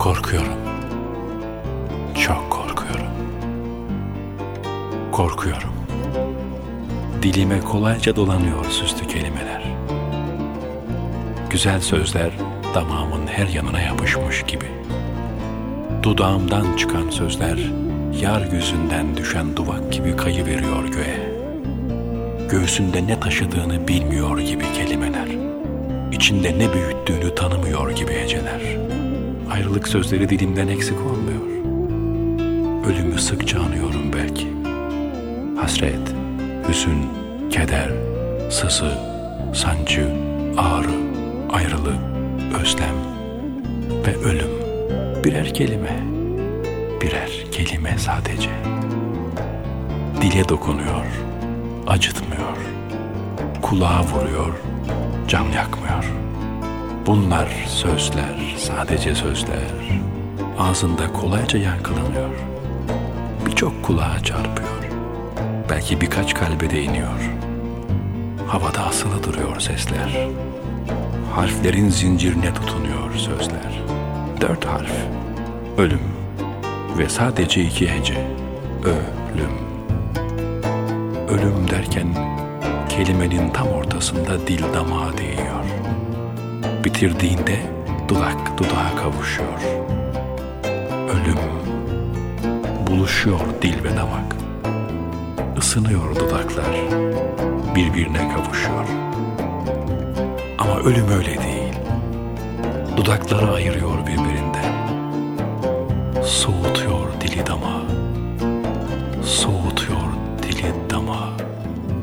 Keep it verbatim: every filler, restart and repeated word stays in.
Korkuyorum. Çok korkuyorum. Korkuyorum. Dilime kolayca dolanıyor süslü kelimeler. Güzel sözler damağımın her yanına yapışmış gibi. Dudağımdan çıkan sözler yeryüzünden düşen duvak gibi kayıveriyor göğe. Göğsünde ne taşıdığını bilmiyor gibi kelimeler. İçinde ne büyüttüğünü tanımıyor gibi heceler. Ayrılık sözleri dilimden eksik olmuyor. Ölümü sıkça anıyorum belki. Hasret, hüzün, keder, sızı, sancı, ağrı, ayrılık, özlem ve ölüm. Birer kelime, birer kelime sadece. Dile dokunuyor, acıtmıyor, kulağa vuruyor, can yakmıyor. Bunlar sözler, sadece sözler. Ağzında kolayca yankılanıyor. Birçok kulağa çarpıyor. Belki birkaç kalbe de iniyor. Havada asılı duruyor sesler. Harflerin zincirine tutunuyor sözler. Dört harf. Ölüm. Ve sadece iki hece. Ölüm. Ölüm derken kelimenin tam ortasında dil damağa değiyor. Bitirdiğinde dudak dudağa kavuşuyor. Ölüm. Buluşuyor dil ve damak. Isınıyor dudaklar. Birbirine kavuşuyor. Ama ölüm öyle değil. Dudakları ayırıyor birbirinden. Soğutuyor dili damağı. Soğutuyor dili damağı.